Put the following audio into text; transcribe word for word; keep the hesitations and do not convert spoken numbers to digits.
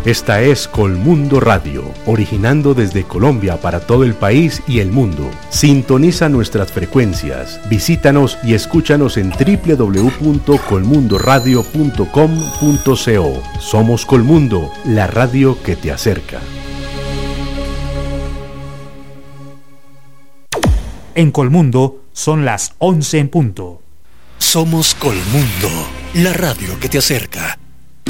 Esta es Colmundo Radio, originando desde Colombia para todo el país y el mundo. Sintoniza nuestras frecuencias, visítanos y escúchanos en doble u doble u doble u punto colmundo radio punto com punto co. Somos Colmundo, la radio que te acerca. En Colmundo son las once en punto. Somos Colmundo, la radio que te acerca.